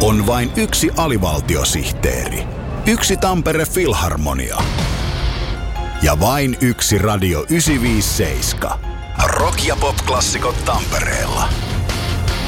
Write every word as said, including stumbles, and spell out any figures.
On vain yksi alivaltiosihteeri, yksi Tampere Filharmonia ja vain yksi Radio yhdeksänsataaviisikymmentäseitsemän. Rock- ja pop-klassikot Tampereella.